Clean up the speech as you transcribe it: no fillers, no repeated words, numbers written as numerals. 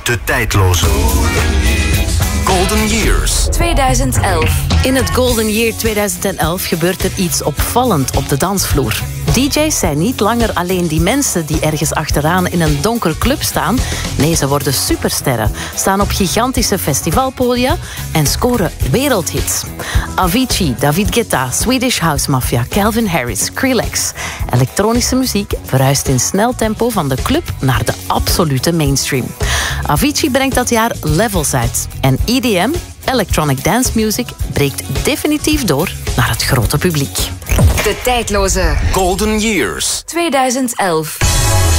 De tijdloze Golden Years 2011. In het Golden Year 2011 gebeurt er iets opvallend op de dansvloer. DJ's zijn niet langer alleen die mensen die ergens achteraan in een donker club staan. Nee, ze worden supersterren, staan op gigantische festivalpodia en scoren wereldhits. Avicii, David Guetta, Swedish House Mafia, Calvin Harris, Skrillex. Elektronische muziek verhuist in snel tempo van de club naar de absolute mainstream. Avicii brengt dat jaar Levels uit en EDM, Electronic Dance Music, breekt definitief door naar het grote publiek. De tijdloze Golden Years 2011.